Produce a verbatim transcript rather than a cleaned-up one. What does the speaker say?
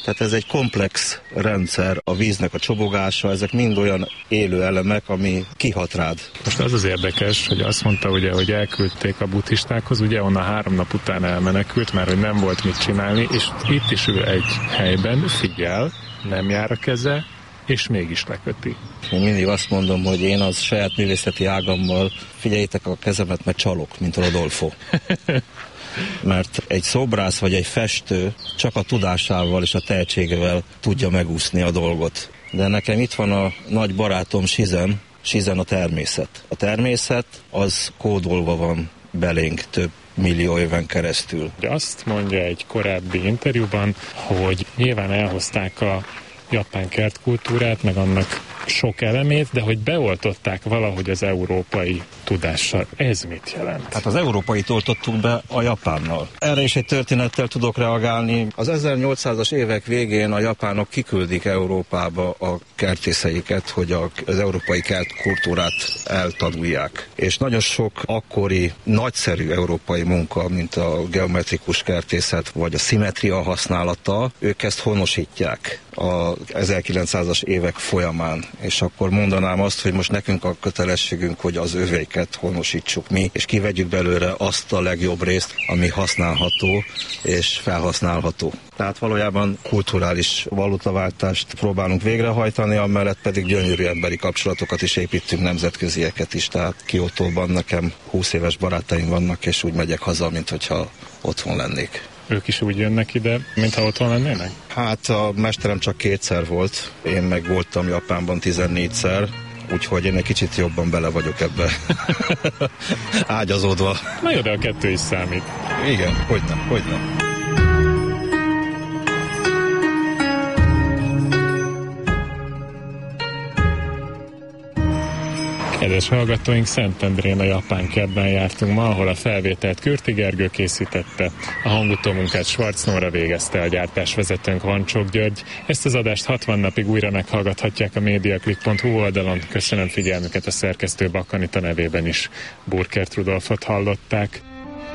Tehát ez egy komplex rendszer, a víznek a csobogása, ezek mind olyan élő elemek, ami kihat rád. Most az az érdekes, hogy azt mondta, ugye, hogy elküldték a buddhistákhoz, ugye onnan három nap után elmenekült, mert hogy nem volt mit csinálni, és itt is ő egy helyben figyel, nem jár a keze, és mégis leköti. Én mindig azt mondom, hogy én az saját művészeti ágammal, figyeljétek a kezemet, mert csalok, mint Rodolfo. Mert egy szobrász vagy egy festő csak a tudásával és a tehetségével tudja megúszni a dolgot. De nekem itt van a nagy barátom Sizen, Sizen a természet. A természet az kódolva van belénk több millió éven keresztül. Azt mondja egy korábbi interjúban, hogy nyilván elhozták a japán kertkultúrát, meg annak sok elemét, de hogy beoltották valahogy az európai tudással. Ez mit jelent? Hát az európait oltottuk be a japánnal. Erre is egy történettel tudok reagálni. Az ezernyolcszázas évek végén a japánok kiküldik Európába a kertészeiket, hogy az európai kertkultúrát eltanulják. És nagyon sok akkori nagyszerű európai munka, mint a geometrikus kertészet, vagy a szimmetria használata, ők ezt honosítják az ezerkilencszázas évek folyamán. És akkor mondanám azt, hogy most nekünk a kötelességünk, hogy az övéket honosítsuk mi, és kivegyük belőle azt a legjobb részt, ami használható és felhasználható. Tehát valójában kulturális valutaváltást próbálunk végrehajtani, amellett pedig gyönyörű emberi kapcsolatokat is építünk, nemzetközieket is. Tehát Kiotóban nekem húsz éves barátaim vannak, és úgy megyek haza, mint hogyha otthon lennék. Ők is úgy jönnek ide, mintha otthon lennének? Hát a mesterem csak kétszer volt, én meg voltam Japánban tizennégyszer, úgyhogy én egy kicsit jobban bele vagyok ebbe ágyazódva. Na jó, de a kettő is számít. Igen, hogyne, hogyne. Kedves hallgatóink, Szentendrén a japán kertben jártunk ma, ahol a felvételt Kürti Gergő készítette. A hangutómunkát Schwarz Nóra végezte, a gyártásvezetőnk Vancsók György. Ezt az adást hatvan napig újra meghallgathatják a mediaclick pont hu oldalon. Köszönöm figyelmüket, a szerkesztő Bakkanita nevében is. Burkert Rudolfot hallották.